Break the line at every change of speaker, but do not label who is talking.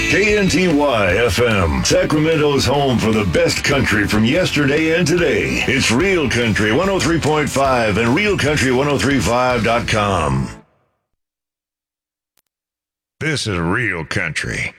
KNTY FM, Sacramento's home for the best country from yesterday and today. It's Real Country 103.5 and RealCountry1035.com. This is Real Country.